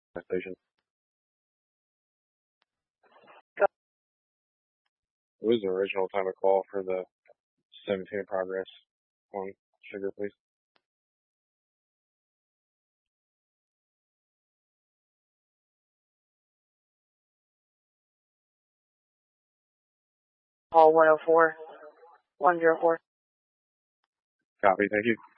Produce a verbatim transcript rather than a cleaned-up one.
station. Go. What was the original time of call for the seventeen in progress on Sugar, please? Call one oh four, one oh four. Copy, thank you.